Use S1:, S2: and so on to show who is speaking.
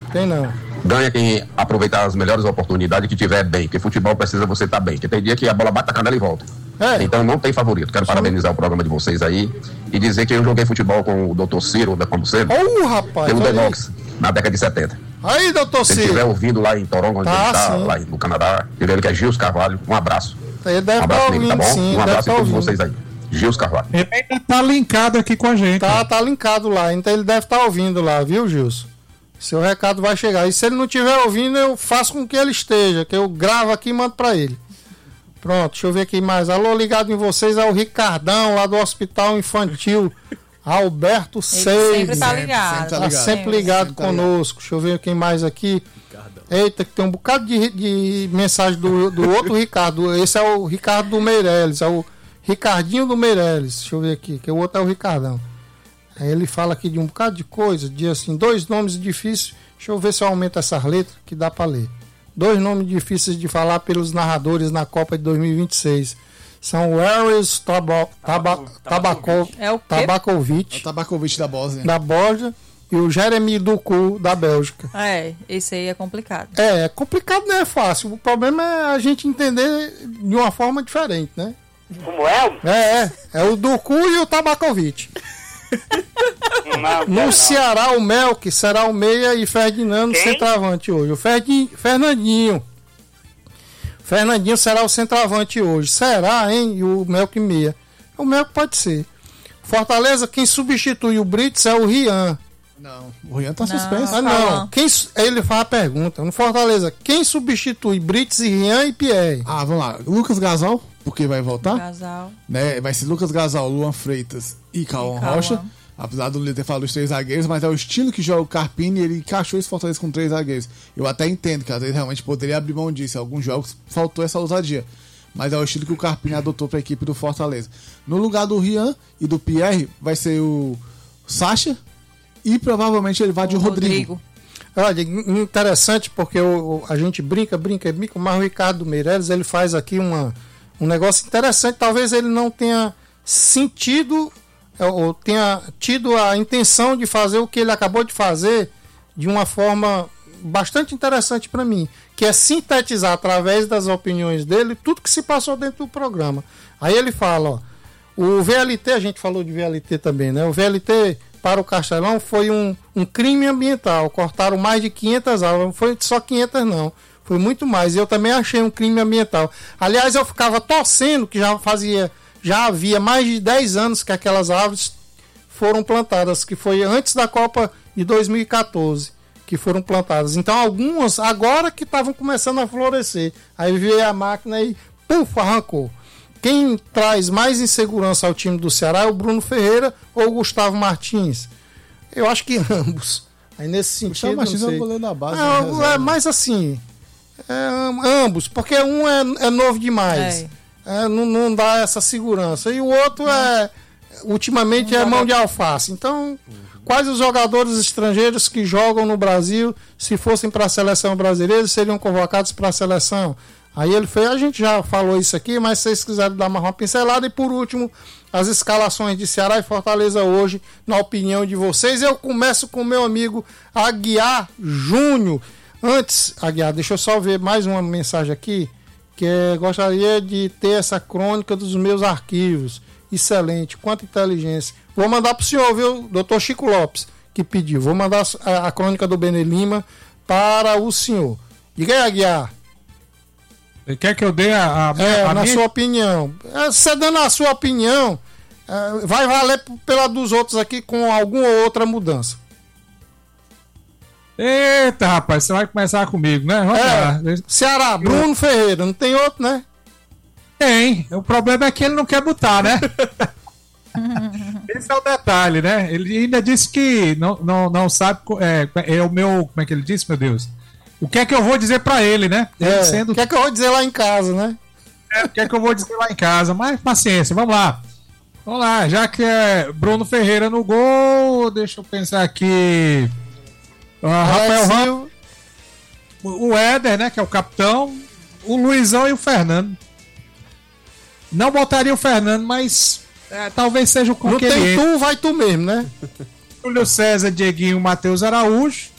S1: Tem não.
S2: Ganha quem aproveitar as melhores oportunidades que tiver bem, porque futebol precisa você estar bem, porque tem dia que a bola bate na canela e volta. Então não tem favorito. Quero parabenizar o programa de vocês aí e dizer que eu joguei futebol com o Dr. Ciro da Combuceiro.
S1: Rapaz!
S2: Pelo The Box, na década de 70.
S1: Aí, doutor
S2: Se
S1: Ciro.
S2: ele estiver ouvindo lá em Toronto, onde ele está, lá no Canadá, ele que é Gils Carvalho, um abraço.
S1: Ele deve estar ouvindo,
S2: tá bom?
S1: sim.
S2: Um abraço a todos vocês aí. Gils Carvalho.
S3: Ele ainda tá linkado aqui com a gente.
S1: Tá linkado lá, então ele deve estar ouvindo lá, viu, Gilson? Seu recado vai chegar. E se ele não estiver ouvindo, eu faço com que ele esteja, que eu gravo aqui e mando pra ele. Pronto, deixa eu ver aqui mais. Alô, ligado em vocês, é o Ricardão, lá do Hospital Infantil Alberto Seis.
S4: Sempre tá ligado.
S1: Tá sempre ligado conosco. Deixa eu ver quem mais aqui. Eita, que tem um bocado de mensagem do outro Ricardo. Esse é o Ricardo do Meirelles, é o Ricardinho do Meirelles. Deixa eu ver aqui, que o outro é o Ricardão. Aí ele fala aqui de um bocado de coisa, diz assim, 2 nomes difíceis. Deixa eu ver se eu aumento essas letras que dá pra ler. 2 nomes difíceis de falar pelos narradores na Copa de 2026. São o Aris Tabakovic.
S4: É o
S5: Tabakovic da Bósnia.
S1: Da Bósnia. E o Jeremy Ducu da Bélgica.
S4: Esse aí é complicado.
S1: É complicado, não é fácil. O problema é a gente entender de uma forma diferente, né?
S6: Como é?
S1: É o Ducu e o Tabakovic. No Ceará, o Melk será o meia e Ferdinando centroavante hoje. O Fernandinho será o centroavante hoje. Será, hein? E o Melk meia. O Melk pode ser. Fortaleza, quem substitui o Brits é o Rian.
S5: Não, o Rian tá suspenso.
S1: Não. Ele faz a pergunta. No Fortaleza, quem substitui Brits e Rian e Pierre?
S5: Vamos lá. Lucas Gasal, porque vai voltar.
S4: Gasal.
S5: Né? Vai ser Lucas Gasal, Luan Freitas e Cauã Rocha. Apesar do Lula ter falado os 3 zagueiros, mas é o estilo que joga o Carpini e ele encaixou esse Fortaleza com 3 zagueiros. Eu até entendo que às vezes realmente poderia abrir mão disso. Em alguns jogos faltou essa ousadia. Mas é o estilo que o Carpini adotou para a equipe do Fortaleza. No lugar do Rian e do Pierre, vai ser o Sacha e provavelmente ele vai de Rodrigo.
S1: Olha, interessante porque a gente brinca, mas o Ricardo Meirelles, ele faz aqui um negócio interessante. Talvez ele não tenha sentido ou tenha tido a intenção de fazer o que ele acabou de fazer de uma forma bastante interessante para mim, que é sintetizar através das opiniões dele tudo que se passou dentro do programa. Aí ele fala, o VLT, a gente falou de VLT também, né? O VLT para o Castelão foi um crime ambiental, cortaram mais de 500 árvores, não foi só 500 não, foi muito mais, eu também achei um crime ambiental. Aliás, eu ficava torcendo que já havia mais de 10 anos que aquelas árvores foram plantadas, que foi antes da Copa de 2014 que foram plantadas. Então algumas agora que estavam começando a florescer. Aí veio a máquina e arrancou. Quem traz mais insegurança ao time do Ceará é o Bruno Ferreira ou o Gustavo Martins? Eu acho que ambos. Aí nesse sentido,
S5: Gustavo Martins é o goleiro da base.
S1: Mas assim, ambos, porque um é novo demais. Não dá essa segurança. E o outro ultimamente é mão de alface. Então, quais os jogadores estrangeiros que jogam no Brasil, se fossem para a seleção brasileira, seriam convocados para a seleção? Aí a gente já falou isso aqui, mas se vocês quiserem dar mais uma pincelada. E por último, as escalações de Ceará e Fortaleza hoje, na opinião de vocês. Eu começo com o meu amigo Aguiar Júnior. Antes, Aguiar, deixa eu só ver mais uma mensagem aqui, que gostaria de ter essa crônica dos meus arquivos. Excelente, quanta inteligência. Vou mandar pro senhor, viu, doutor Chico Lopes, que pediu. Vou mandar a crônica do Benê Lima para o senhor. Diga aí, Aguiar.
S3: Ele quer que eu dê a
S1: na sua opinião. Você dando a sua opinião, vai valer pela dos outros aqui com alguma outra mudança.
S3: Eita, rapaz, você vai começar comigo, né? Vamos lá.
S1: Ceará, Bruno Ferreira, não tem outro, né?
S3: Tem. O problema é que ele não quer botar, né? Esse é o detalhe, né? Ele ainda disse que não sabe. O meu. Como é que ele disse, meu Deus? O que é que eu vou dizer pra ele, né?
S1: O que é que eu vou dizer lá em casa, né?
S3: O que é que eu vou dizer lá em casa? Mas paciência, vamos lá. Vamos lá, já que é Bruno Ferreira no gol, deixa eu pensar aqui. Rafael Ramos, o Éder, né? Que é o capitão, o Luizão e o Fernando. Não botaria o Fernando, mas talvez seja o conqueriente.
S1: Não tem tu, vai tu mesmo, né?
S3: Júlio César, Dieguinho, Matheus Araújo.